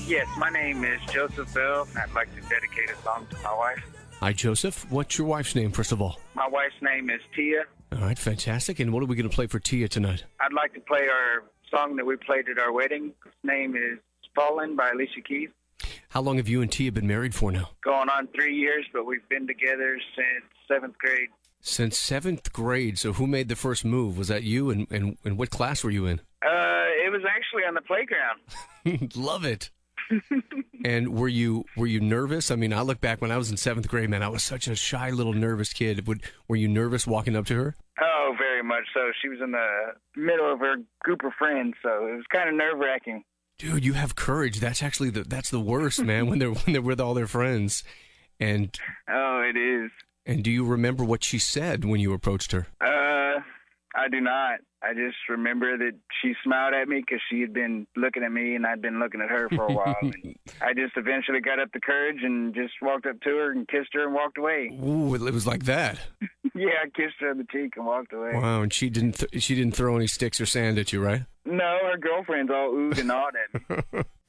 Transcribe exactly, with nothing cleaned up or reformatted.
Yes, my name is Joseph Bell, and I'd like to dedicate a song to my wife. Hi, Joseph. What's your wife's name, first of all? My wife's name is Tia. All right, fantastic. And what are we going to play for Tia tonight? I'd like to play our song that we played at our wedding. Its name is Fallen by Alicia Keys. How long have you and Tia been married for now? Going on three years, but we've been together since seventh grade. Since seventh grade. So who made the first move? Was that you? And, and, and what class were you in? Uh, it was actually on the playground. Love it. And were you were you nervous? I mean, I look back when I was in seventh grade, man, I was such a shy little nervous kid. Would, were you nervous walking up to her? Oh, very much so. She was in the middle of her group of friends, so it was kind of nerve-wracking. Dude, you have courage. That's actually the that's the worst, man, when they're when they're with all their friends. And oh, it is. And do you remember what she said when you approached her? Uh, I do not. I just remember that she smiled at me because she had been looking at me and I'd been looking at her for a while. And I just eventually got up the courage and just walked up to her and kissed her and walked away. Ooh, it was like that. Yeah, I kissed her on the cheek and walked away. Wow, and she didn't th- she didn't throw any sticks or sand at you, right? No, her girlfriends all oohed and awed at me.